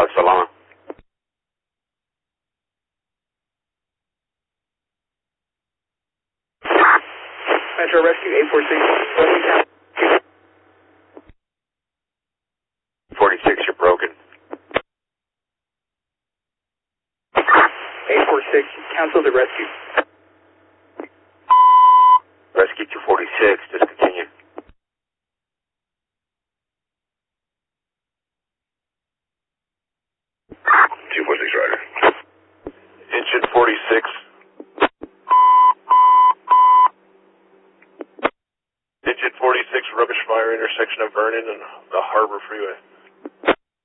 so long. Metro Rescue 846. 46, you're broken. 846, cancel the rescue. Rescue 246, just continue. Rider. Engine 46. Engine 46, rubbish fire intersection of Vernon and the Harbor Freeway.